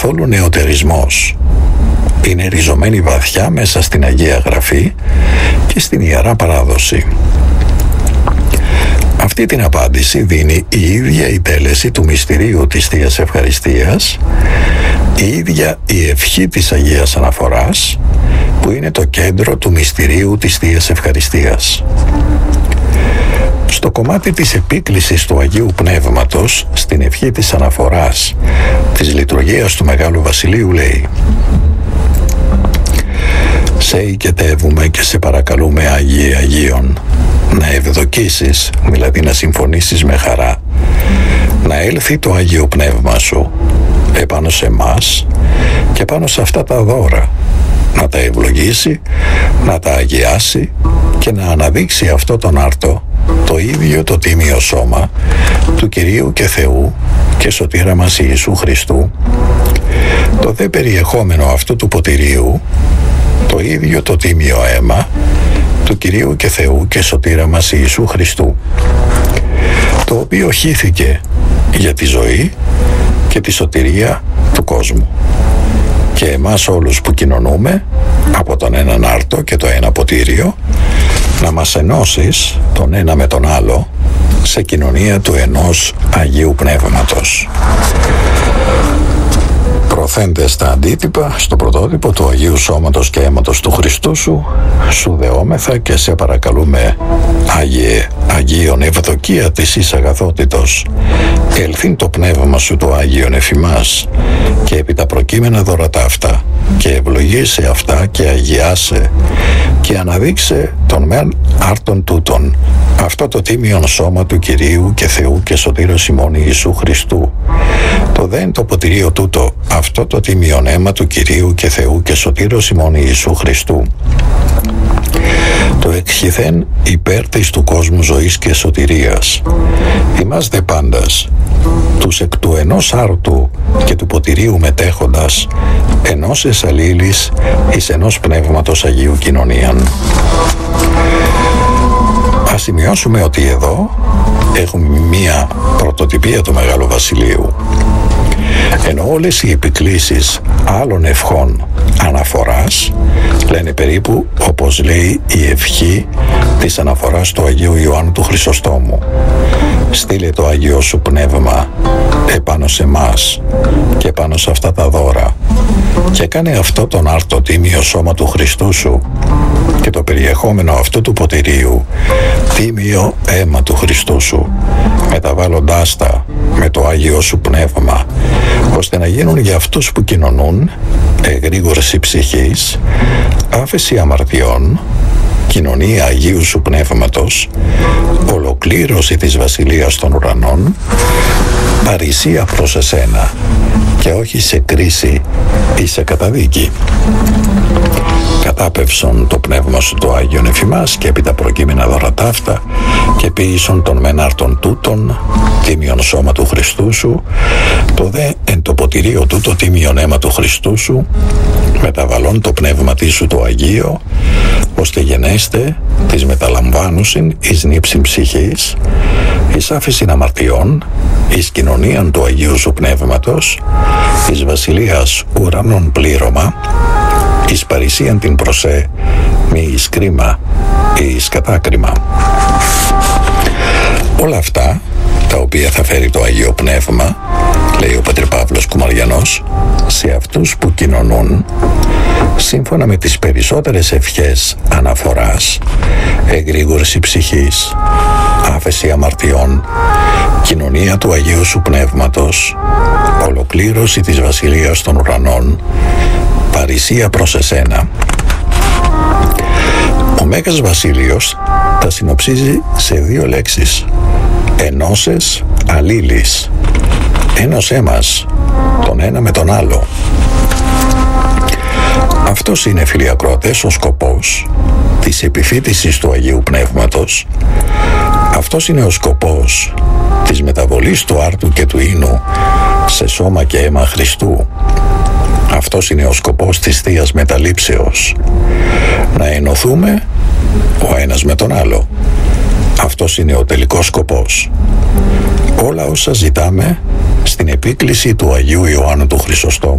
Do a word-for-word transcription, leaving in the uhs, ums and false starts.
καθόλου νεωτερισμός. Είναι ριζωμένη βαθιά μέσα στην Αγία Γραφή και στην Ιερά Παράδοση. Αυτή την απάντηση δίνει η ίδια η τέλεση του μυστηρίου της Θείας Ευχαριστίας, η ίδια η ευχή της Αγίας Αναφοράς, που είναι το κέντρο του μυστηρίου της Θείας Ευχαριστίας. Στο κομμάτι της επίκλησης του Αγίου Πνεύματος, στην ευχή της Αναφοράς της λειτουργίας του Μεγάλου Βασιλείου λέει: «Σε οικετεύουμε και σε παρακαλούμε, Άγιε Αγίων, να ευδοκίσεις, δηλαδή να συμφωνήσεις με χαρά, να έλθει το Άγιο Πνεύμα σου επάνω σε μας και πάνω σε αυτά τα δώρα, να τα ευλογήσει, να τα αγιάσει και να αναδείξει αυτό τον άρτο, το ίδιο το τίμιο σώμα του Κυρίου και Θεού και σωτήρα μας Ιησού Χριστού, το δε περιεχόμενο αυτού του ποτηρίου, το ίδιο το τίμιο αίμα του Κυρίου και Θεού και σωτήρα μας Ιησού Χριστού, το οποίο χύθηκε για τη ζωή και τη σωτηρία του κόσμου, και εμάς όλους που κοινωνούμε από τον έναν άρτο και το ένα ποτήριο, να μας ενώσεις τον ένα με τον άλλο σε κοινωνία του ενός Αγίου Πνεύματος». Προθέντες τα αντίτυπα στο πρωτότυπο του Αγίου Σώματος και Αίματος του Χριστού σου, σου δεόμεθα και σε παρακαλούμε, Άγιε Αγίον ευδοκία της εις αγαθότητος, ελθύν το πνεύμα σου το Άγιον εφημάς και επί τα προκείμενα δώρα ταύτα, και ευλογήσε αυτά και αγιάσε και αναδείξε τον μεν άρτον τούτον, αυτό το τίμιον σώμα του Κυρίου και Θεού και σωτήρος ημών Ιησού Χριστού, το δέν το ποτηρίο τούτο, αυτό το τίμιον αίμα του Κυρίου και Θεού και σωτήρος ημών Ιησού Χριστού, το εκχυθέν υπέρ της του κόσμου ζωής και σωτηρίας. Ημάς δε πάντας, τους εκ του ενός άρτου και του ποτηρίου μετέχοντας, ενός εσαλήλης εις ενός πνεύματος Αγίου κοινωνίαν. Ας σημειώσουμε ότι εδώ έχουμε μία πρωτοτυπία του Μεγάλου Βασιλείου. Ενώ όλες οι επικλήσεις άλλων ευχών αναφοράς λένε περίπου όπως λέει η ευχή της αναφοράς του Αγίου Ιωάννου του Χρυσοστόμου: «Στείλε το Άγιο σου Πνεύμα επάνω σε μας και πάνω σε αυτά τα δώρα και κάνε αυτό τον άρτο τίμιο σώμα του Χριστού σου και το περιεχόμενο αυτού του ποτηρίου τίμιο αίμα του Χριστού σου, μεταβάλλοντάς τα με το Άγιο σου Πνεύμα, ώστε να γίνουν για αυτούς που κοινωνούν εγρήγορση ψυχής, άφεση αμαρτιών, κοινωνία Αγίου σου Πνεύματος, ολοκλήρωση της Βασιλείας των Ουρανών, παρησία προς εσένα και όχι σε κρίση ή σε καταδίκη. Κατάπευσον το πνεύμα σου το Άγιον εφημάς και επί τα προκείμενα δώρα ταύτα και ποιήσον των μενάρτων τούτων τίμιον σώμα του Χριστού σου, το δε εν το ποτηρίο τούτο τίμιον αίμα του Χριστού σου, μεταβαλών το πνεύμα σου το Αγίο, ώστε γενέστε της μεταλαμβάνουσιν εις νύψην ψυχής, εις άφησιν αμαρτιών, εις κοινωνίαν του Αγίου σου Πνεύματος, εις βασιλείας ουρανών πλήρωμα, εις παρησίαν την προσέ, μη εις κρίμα ή εις κατάκριμα». Όλα αυτά, τα οποία θα φέρει το Αγίο Πνεύμα, λέει ο Πατήρ Παύλος Κουμαριανός, σε αυτούς που κοινωνούν, σύμφωνα με τις περισσότερες ευχές αναφοράς, εγρήγορση ψυχής, άφεση αμαρτιών, κοινωνία του Αγίου σου Πνεύματος, ολοκλήρωση της Βασιλείας των Ουρανών, παρησία προς εσένα. Ο Μέγας Βασίλειος τα συνοψίζει σε δύο λέξεις: ενώσες αλλήλεις. Ένωσέ μας τον ένα με τον άλλο. Αυτός είναι, φίλοι ακροατές, ο σκοπός της επιφύτησης του Αγίου Πνεύματος. Αυτός είναι ο σκοπός της μεταβολής του άρτου και του ίνου σε σώμα και αίμα Χριστού. Αυτός είναι ο σκοπός της Θείας Μεταλήψεως. Να ενωθούμε ο ένας με τον άλλο. Αυτός είναι ο τελικός σκοπός. Όλα όσα ζητάμε στην επίκληση του Αγίου Ιωάννου του Χρυσοστόμου